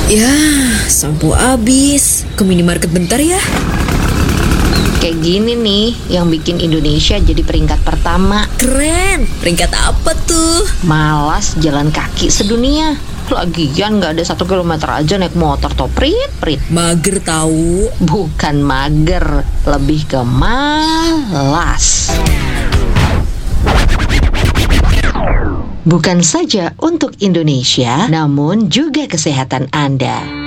Ya, sampo habis. Ke minimarket bentar ya. Kayak gini nih yang bikin Indonesia jadi peringkat pertama. Keren. Peringkat apa tuh? Malas jalan kaki sedunia. Lagian gak ada 1 kilometer aja naik motor toh, prit. Mager tahu. Bukan mager, lebih ke malas. Bukan saja untuk Indonesia, namun juga kesehatan Anda.